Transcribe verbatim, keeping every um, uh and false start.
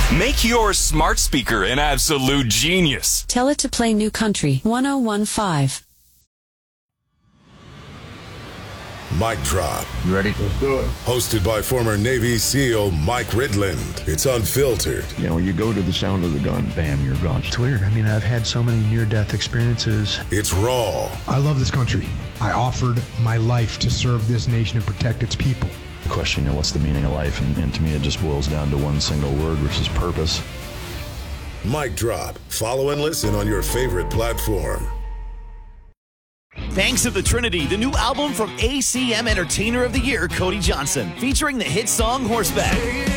Make your smart speaker an absolute genius. Tell it to play New Country one oh one point five. Mic Drop. You ready? Let's do it. Hosted by former Navy SEAL Mike Ridland. It's unfiltered. You know, you go to the sound of the gun, bam, you're gone. It's weird. I mean, I've had so many near-death experiences. It's raw. I love this country. I offered my life to serve this nation and protect its people. The question, you know, what's the meaning of life? And, and to me, it just boils down to one single word, which is purpose. Mic Drop. Follow and listen on your favorite platform. Thanks to the Trinity, the new album from A C M Entertainer of the Year, Cody Johnson, featuring the hit song Horseback.